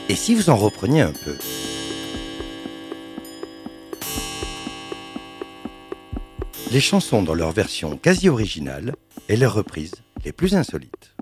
Et si vous en repreniez un peu? Les chansons dans leur version quasi originale et leurs reprises les plus insolites.